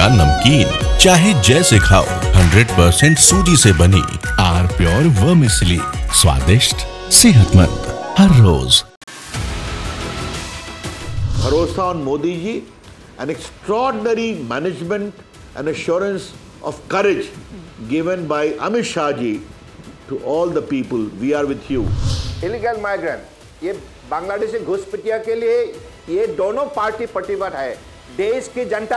या नमकीन, चाहे जैसे खाओ, 100% सूजी से बनी आर प्योर वर्मिसेली, स्वादिष्ट, सेहतमंद हर रोज। Bharosa on Modi ji, an extraordinary management and assurance of courage given by Amit Shah ji to all the people. We are with you. Illegal migrant, ये बांग्लादेशी घुसपैठिया के लिए ये दोनों पार्टी प्रतिबद्ध है। देश की जनता